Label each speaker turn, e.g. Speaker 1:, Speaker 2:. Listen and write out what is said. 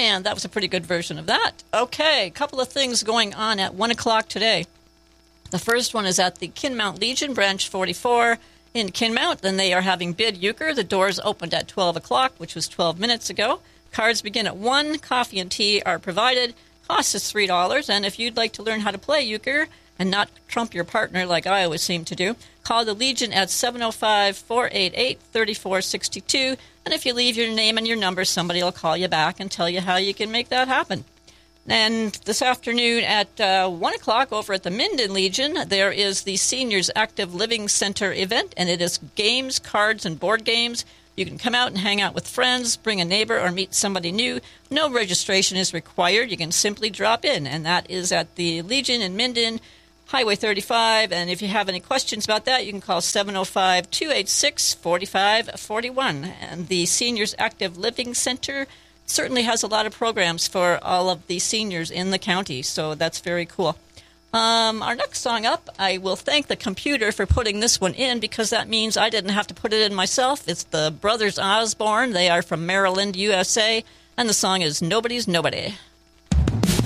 Speaker 1: And that was a pretty good version of that. Okay, a couple of things going on at 1 o'clock today. The first one is at the Kinmount Legion, Branch 44 in Kinmount. Then they are having bid euchre. The doors opened at 12 o'clock, which was 12 minutes ago. Cards begin at 1. Coffee and tea are provided. Cost is $3. And if you'd like to learn how to play euchre and not trump your partner like I always seem to do, call the Legion at 705-488-3462. And if you leave your name and your number, somebody will call you back and tell you how you can make that happen. And this afternoon at 1 o'clock over at the Minden Legion, there is the Seniors Active Living Center event, and it is games, cards, and board games. You can come out and hang out with friends, bring a neighbor, or meet somebody new. No registration is required. You can simply drop in, and that is at the Legion in Minden, Highway 35. And if you have any questions about that, you can call 705-286-4541. And the Seniors Active Living Center certainly has a lot of programs for all of the seniors in the county, so that's very cool. Our next song up, I will thank the computer for putting this one in because that means I didn't have to put it in myself. It's the Brothers Osborne. They are from Maryland, USA, and the song is Nobody's Nobody.